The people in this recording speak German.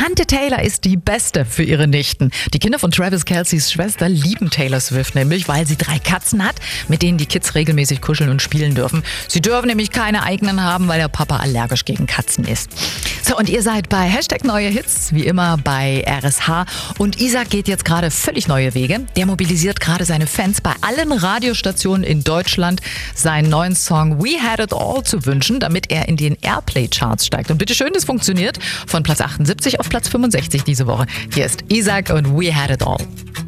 Tante Taylor ist die Beste für ihre Nichten. Die Kinder von Travis Kelce's Schwester lieben Taylor Swift nämlich, weil sie 3 Katzen hat, mit denen die Kids regelmäßig kuscheln und spielen dürfen. Sie dürfen nämlich keine eigenen haben, weil der Papa allergisch gegen Katzen ist. So, und ihr seid bei #Neue Hits, wie immer bei RSH. Und Isaac geht jetzt gerade völlig neue Wege. Der mobilisiert gerade seine Fans bei allen Radiostationen in Deutschland, seinen neuen Song We Had It All zu wünschen, damit er in den Airplay-Charts steigt. Und bitteschön, das funktioniert. Von Platz 78 auf Platz 65 diese Woche. Hier ist Isaac und We Had It All.